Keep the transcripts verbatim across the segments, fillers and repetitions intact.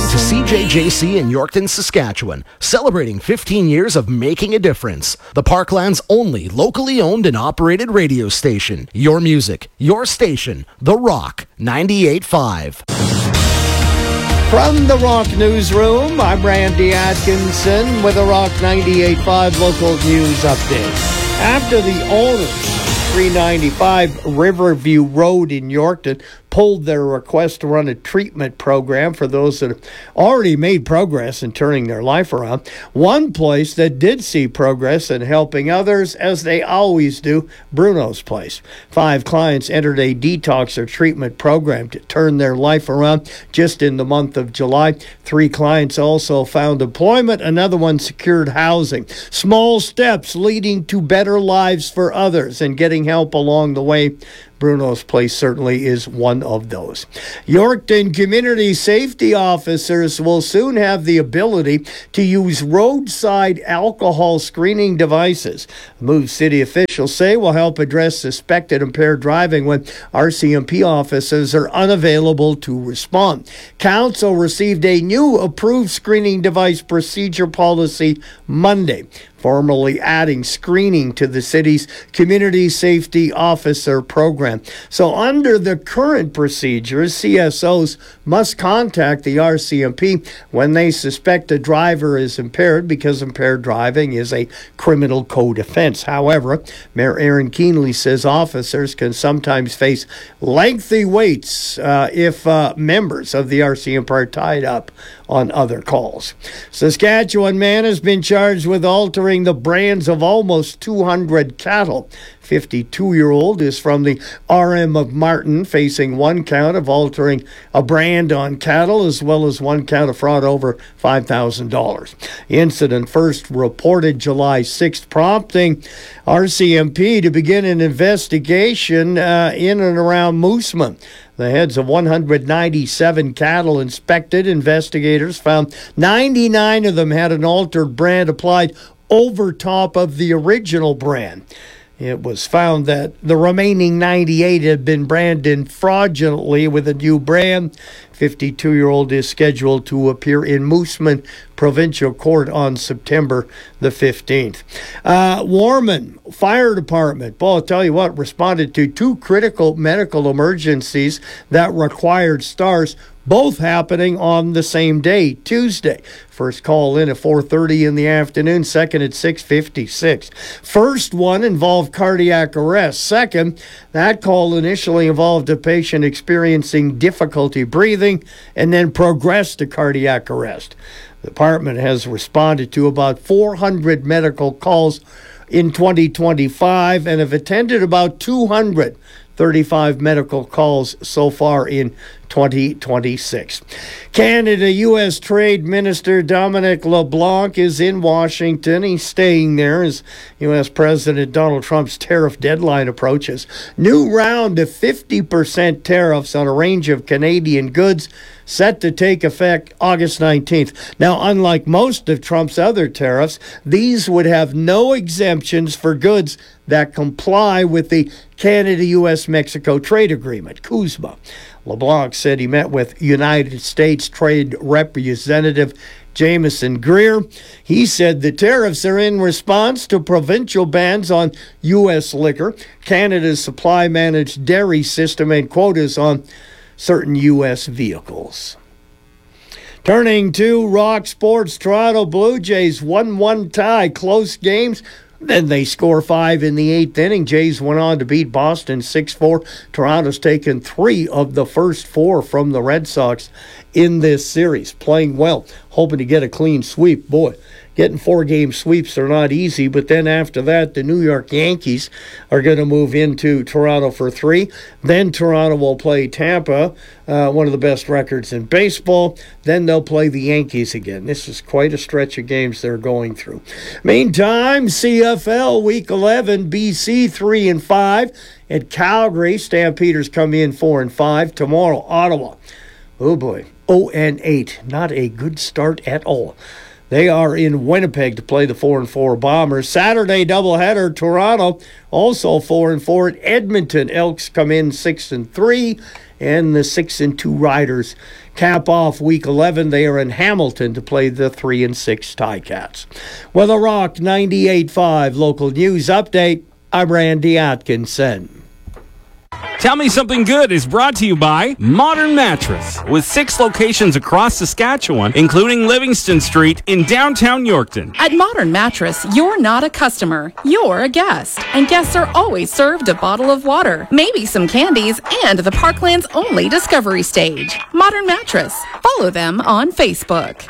to C J J C in Yorkton, Saskatchewan, celebrating fifteen years of making a difference. The Parkland's only locally owned and operated radio station. Your music, your station, The Rock ninety-eight point five. From the Rock Newsroom, I'm Randy Atkinson with a Rock ninety-eight point five local news update. After the owners three ninety-five Riverview Road in Yorkton pulled their request to run a treatment program for those that have already made progress in turning their life around. One place that did see progress in helping others, as they always do, Bruno's Place. Five clients entered a detox or treatment program to turn their life around just in the month of July. Three clients also found employment. Another one secured housing. Small steps leading to better lives for others and getting help along the way. Bruno's Place certainly is one of those. Yorkton community safety officers will soon have the ability to use roadside alcohol screening devices. Move city officials say will help address suspected impaired driving when R C M P officers are unavailable to respond. Council received a new approved screening device procedure policy Monday, formally adding screening to the city's community safety officer program. So under the current procedures, C S Os must contact the R C M P when they suspect a driver is impaired, because impaired driving is a criminal code offense. However, Mayor Aaron Keenley says officers can sometimes face lengthy waits uh, if uh, members of the R C M P are tied up on other calls. Saskatchewan man has been charged with altering the brands of almost two hundred cattle. fifty-two-year-old is from the R M of Martin, facing one count of altering a brand on cattle as well as one count of fraud over five thousand dollars. The incident first reported July sixth, prompting R C M P to begin an investigation uh, in and around Mooseman. The heads of one hundred ninety-seven cattle inspected. Investigators found ninety-nine of them had an altered brand applied over top of the original brand. It was found that the remaining ninety-eight had been branded fraudulently with a new brand. fifty-two-year-old is scheduled to appear in Mooseman Provincial Court on September the fifteenth. Uh, Warman Fire Department, well, I'll tell you what, responded to two critical medical emergencies that required stars, both happening on the same day, Tuesday. First call in at four thirty in the afternoon, second at six fifty-six. First one involved cardiac arrest. Second, that call initially involved a patient experiencing difficulty breathing and then progressed to cardiac arrest. The department has responded to about four hundred medical calls in twenty twenty-five and have attended about two hundred thirty-five medical calls so far in twenty twenty-six. Canada-U S Trade Minister Dominic LeBlanc is in Washington. He's staying there as U S President Donald Trump's tariff deadline approaches. New round of fifty percent tariffs on a range of Canadian goods set to take effect August nineteenth. Now, unlike most of Trump's other tariffs, these would have no exemptions for goods that comply with the Canada-U S Mexico Trade Agreement, CUSMA. LeBlanc said he met with United States Trade Representative Jameson Greer. He said the tariffs are in response to provincial bans on U S liquor, Canada's supply-managed dairy system, and quotas on certain U S vehicles. Turning to Rock Sports, Toronto Blue Jays one one tie, close games. Then they score five in the eighth inning. Jays went on to beat Boston six four. Toronto's taken three of the first four from the Red Sox in this series. Playing well, hoping to get a clean sweep. Boy, getting four-game sweeps are not easy, but then after that, the New York Yankees are going to move into Toronto for three. Then Toronto will play Tampa, uh, one of the best records in baseball. Then they'll play the Yankees again. This is quite a stretch of games they're going through. Meantime, C F L Week eleven, B C three and five. At Calgary, Stampeders come in four and five. Tomorrow, Ottawa. Oh boy, oh and eight. Not a good start at all. They are in Winnipeg to play the four and four Bombers. Saturday doubleheader, Toronto also four and four. At Edmonton, Elks come in six and three. and the six and two Riders cap off week eleven. They are in Hamilton to play the three and six Ticats. With a Rock ninety-eight point five local news update, I'm Randy Atkinson. Tell Me Something Good is brought to you by Modern Mattress, with six locations across Saskatchewan, including Livingston Street in downtown Yorkton. At Modern Mattress, you're not a customer, you're a guest. And guests are always served a bottle of water, maybe some candies, and the Parkland's only discovery stage. Modern Mattress. Follow them on Facebook.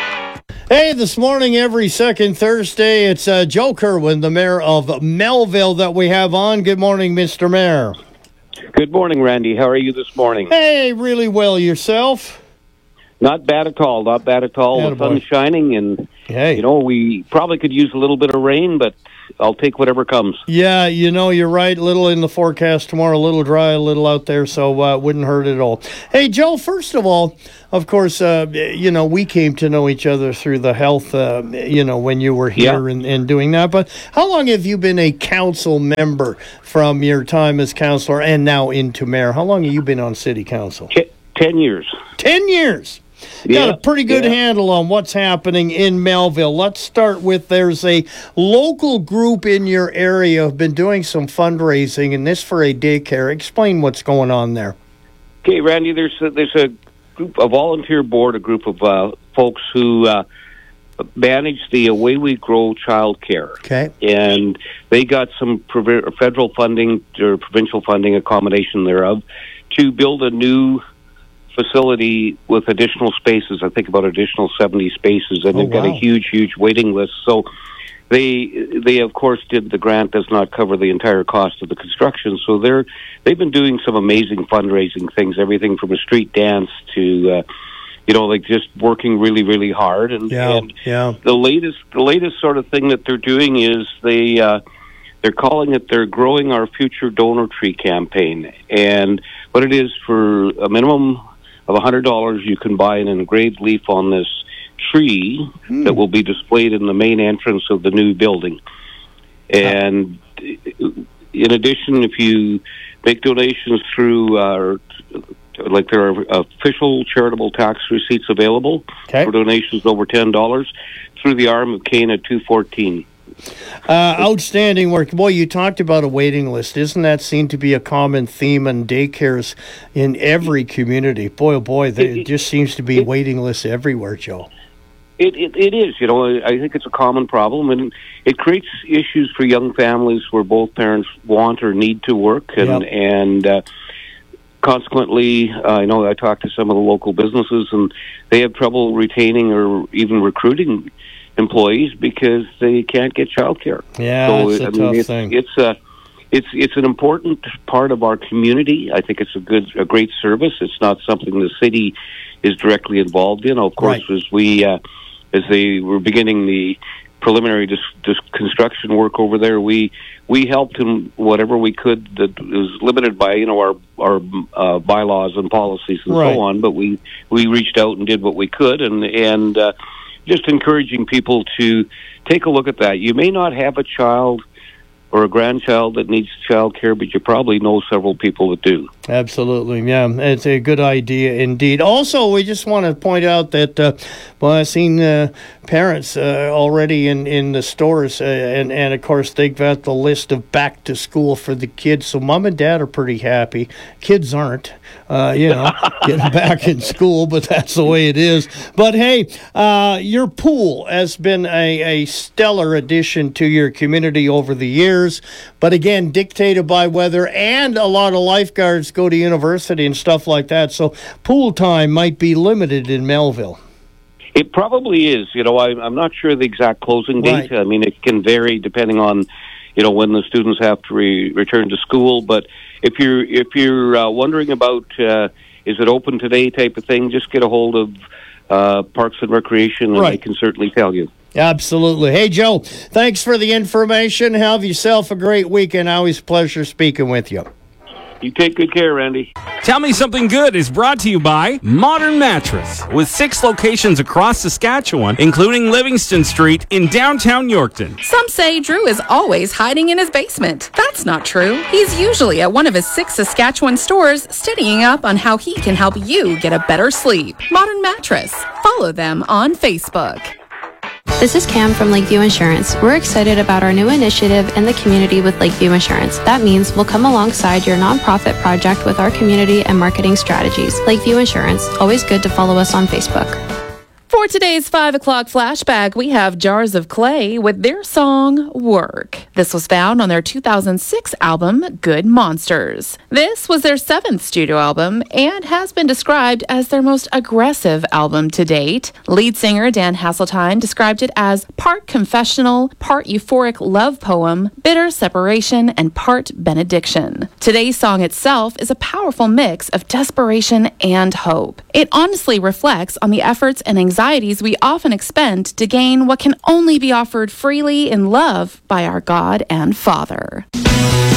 Hey, this morning, every second Thursday, it's uh, Joe Kerwin, the mayor of Melville, that we have on. Good morning, Mister Mayor. Good morning, Randy. How are you this morning? Hey, really well. Yourself? Not bad at all. Not bad at all. Attaboy. The sun's shining, and, hey. you know, we probably could use a little bit of rain, but I'll take whatever comes. Yeah, you know, you're right. A little in the forecast tomorrow, a little dry, a little out there, so uh, wouldn't hurt at all. Hey, Joe, first of all, of course, uh, you know, we came to know each other through the health, uh, you know, when you were here yeah. and, and doing that. But how long have you been a council member from your time as councillor and now into mayor? How long have you been on city council? T- ten years. Ten years. Yeah, Got a pretty good yeah. handle on what's happening in Melville. Let's start with there's a local group in your area who've been doing some fundraising, and this for a daycare. Explain what's going on there. Okay, Randy, there's a, there's a group, a volunteer board, a group of uh, folks who uh, manage the Away We Grow child care. Okay. And they got some provi- federal funding or provincial funding, a combination thereof, to build a new facility with additional spaces. I think about additional seventy spaces, and oh, they've got wow. a huge, huge waiting list. So they, they of course, did the grant does not cover the entire cost of the construction. So they're they've been doing some amazing fundraising things, everything from a street dance to, uh, you know, like just working really, really hard. And, Yeah, and yeah. the latest, the latest sort of thing that they're doing is they. Uh, They're calling it their Growing Our Future Donor Tree campaign. And what it is, for a minimum of one hundred dollars, you can buy an engraved leaf on this tree hmm. that will be displayed in the main entrance of the new building. And in addition, if you make donations through, uh, like there are official charitable tax receipts available okay. for donations over ten dollars through the arm of Cain at two fourteen. Uh, outstanding work. Boy, you talked about a waiting list. Isn't that seem to be a common theme in daycares in every community? Boy, oh boy, there it, just seems to be it, waiting lists everywhere, Joe. It, it it is. You know, I think it's a common problem, and it creates issues for young families where both parents want or need to work, and yep. and uh, consequently, uh, I know I talked to some of the local businesses, and they have trouble retaining or even recruiting employees because they can't get childcare. Yeah, so, it's a I tough mean, it's, thing. It's a, it's it's an important part of our community. I think it's a good, a great service. It's not something the city is directly involved in. Of course, right. as we, uh, as they were beginning the preliminary dis, dis construction work over there, we we helped in whatever we could that was limited by you know our our uh, bylaws and policies and right. so on. But we we reached out and did what we could, and and. Uh, just encouraging people to take a look at that. You may not have a child or a grandchild that needs child care, but you probably know several people that do. Absolutely, yeah. It's a good idea indeed. Also, we just want to point out that, uh, well, I've seen uh, parents uh, already in, in the stores, uh, and, and, of course, they've got the list of back to school for the kids, so mom and dad are pretty happy. Kids aren't, uh, you know, getting back in school, but that's the way it is. But, hey, uh, your pool has been a, a stellar addition to your community over the years. But again, dictated by weather, and a lot of lifeguards go to university and stuff like that. So pool time might be limited in Melville. It probably is. You know, I, I'm not sure the exact closing date. Right. I mean, it can vary depending on, you know, when the students have to re- return to school. But if you're if you're uh, wondering about uh, is it open today type of thing, just get a hold of uh, Parks and Recreation, and right. they can certainly tell you. Absolutely. Hey, Joe, thanks for the information. Have yourself a great weekend. Always a pleasure speaking with you. You take good care, Randy. Tell Me Something Good is brought to you by Modern Mattress, with six locations across Saskatchewan, including Livingston Street in downtown Yorkton. Some say Drew is always hiding in his basement. That's not true. He's usually at one of his six Saskatchewan stores, studying up on how he can help you get a better sleep. Modern Mattress. Follow them on Facebook. This is Cam from Lakeview Insurance. We're excited about our new initiative in the community with Lakeview Insurance. That means we'll come alongside your nonprofit project with our community and marketing strategies. Lakeview Insurance. Always good to follow us on Facebook. For today's five o'clock flashback, we have Jars of Clay with their song, Work. This was found on their two thousand six album, Good Monsters. This was their seventh studio album and has been described as their most aggressive album to date. Lead singer Dan Hasseltine described it as part confessional, part euphoric love poem, bitter separation, and part benediction. Today's song itself is a powerful mix of desperation and hope. It honestly reflects on the efforts and anxieties we often expend to gain what can only be offered freely in love by our God and Father.